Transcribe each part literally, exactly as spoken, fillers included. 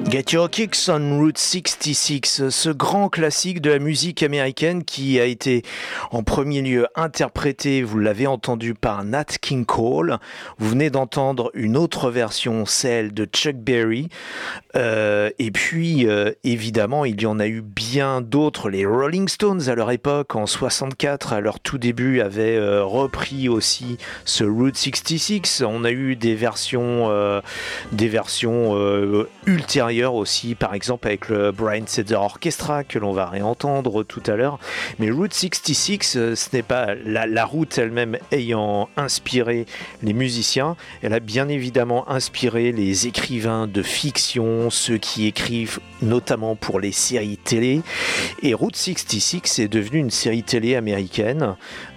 Get Your Kicks on Route soixante-six, ce grand classique de la musique américaine qui a été en premier lieu interprété, vous l'avez entendu, par Nat King Cole. Vous venez d'entendre une autre version, celle de Chuck Berry. Euh, et puis, euh, évidemment, il y en a eu bien d'autres. Les Rolling Stones, à leur époque, en soixante-quatre, à leur tout début, avaient euh, repris aussi ce Route soixante-six. On a eu des versions, euh, des versions euh, ultérieures aussi, par exemple avec le Brian Setzer Orchestra que l'on va réentendre tout à l'heure. Mais Route soixante-six, ce n'est pas la, la route elle-même ayant inspiré les musiciens, elle a bien évidemment inspiré les écrivains de fiction, ceux qui écrivent notamment pour les séries télé. Et Route soixante-six est devenue une série télé américaine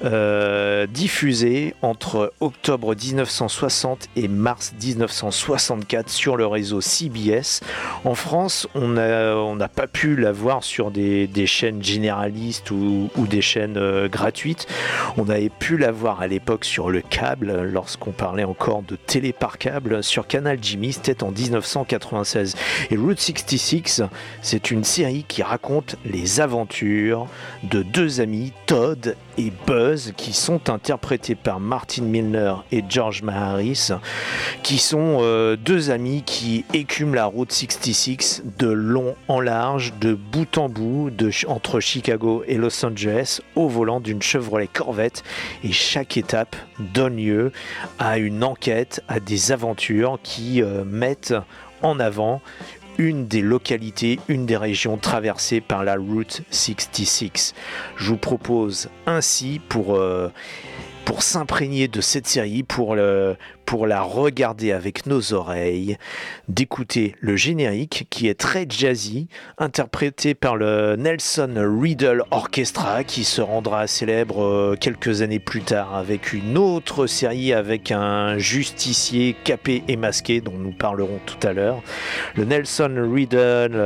euh, diffusée entre octobre dix-neuf cent soixante et mars dix-neuf cent soixante-quatre sur le réseau C B S. En France, on n'a on n'a pas pu la voir sur des, des chaînes généralistes ou, ou des chaînes euh, gratuites. On avait pu la voir à l'époque sur le câble, lorsqu'on parlait encore de télé par câble, sur Canal Jimmy, c'était en dix-neuf cent quatre-vingt-seize. Et Route soixante-six, c'est une série qui raconte les aventures de deux amis, Todd et Buzz, qui sont interprétés par Martin Milner et George Maharis, qui sont euh, deux amis qui écument la route soixante-six de long en large, de bout en bout, de, entre Chicago et Los Angeles, au volant d'une Chevrolet Corvette, et chaque étape donne lieu à une enquête, à des aventures qui euh, mettent en avant une des localités, une des régions traversées par la Route soixante-six. Je vous propose ainsi, pour, euh, pour s'imprégner de cette série, pour, le, pour la regarder avec nos oreilles, d'écouter le générique qui est très jazzy, interprété par le Nelson Riddle Orchestra, qui se rendra célèbre euh, quelques années plus tard avec une autre série avec un justicier capé et masqué dont nous parlerons tout à l'heure. Le Nelson Riddle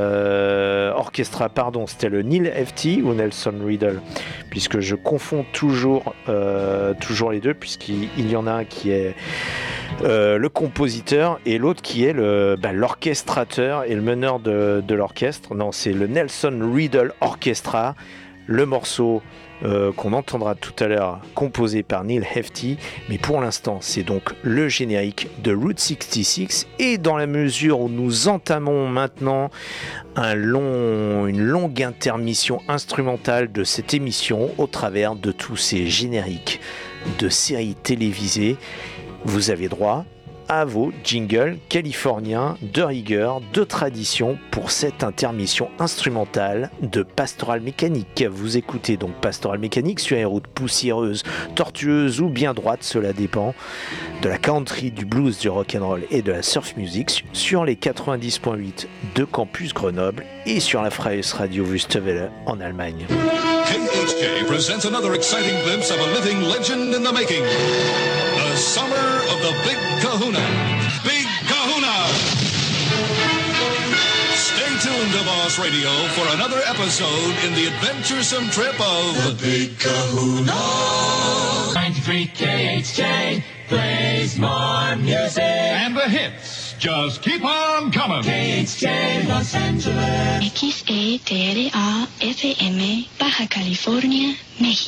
euh, Orchestra, pardon, c'était le Neil Hefti ou Nelson Riddle, puisque je confonds toujours, euh, toujours les deux, puisqu'il il y en a un qui est Euh, le compositeur et l'autre qui est le, bah, l'orchestrateur et le meneur de, de l'orchestre. Non, c'est le Nelson Riddle Orchestra, le morceau euh, qu'on entendra tout à l'heure composé par Neil Hefti, mais pour l'instant c'est donc le générique de Route soixante-six. Et dans la mesure où nous entamons maintenant un long, une longue intermission instrumentale de cette émission au travers de tous ces génériques de séries télévisées, vous avez droit à vos jingles californiens de rigueur, de tradition, pour cette intermission instrumentale de Pastoral Mécanique. Vous écoutez donc Pastoral Mécanique sur les routes poussiéreuses, tortueuses ou bien droites, cela dépend, de la country, du blues, du rock'n'roll et de la surf music sur les quatre-vingt-dix virgule huit de Campus Grenoble et sur la Freies Radio Wüstewelle en Allemagne. K H K presents another exciting glimpse of a living legend in the making. The summer of the Big Kahuna. Big Kahuna! Stay tuned to Boss Radio for another episode in the adventuresome trip of the Big Kahuna. ninety-three K H K plays more music. And the hits just keep on coming. K H K Los Angeles. X E T R A F M, Baja California, México.